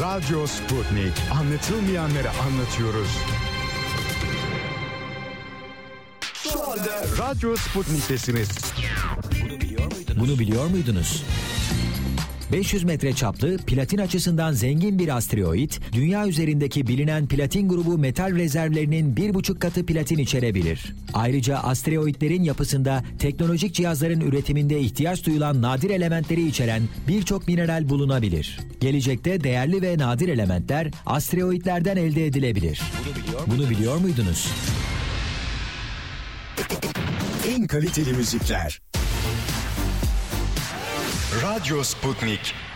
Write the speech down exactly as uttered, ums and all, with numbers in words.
Radyo Sputnik. Anlatılmayanları anlatıyoruz. Şu anda Radyo Sputnik'tesiniz. Bunu biliyor muydunuz? Bunu biliyor muydunuz? beş yüz metre çaplı, platin açısından zengin bir asteroid, dünya üzerindeki bilinen platin grubu metal rezervlerinin bir buçuk katı platin içerebilir. Ayrıca asteroidlerin yapısında teknolojik cihazların üretiminde ihtiyaç duyulan nadir elementleri içeren birçok mineral bulunabilir. Gelecekte değerli ve nadir elementler asteroidlerden elde edilebilir. Bunu biliyor muydunuz? Bunu biliyor muydunuz? En kaliteli müzikler. Radyo Sputnik.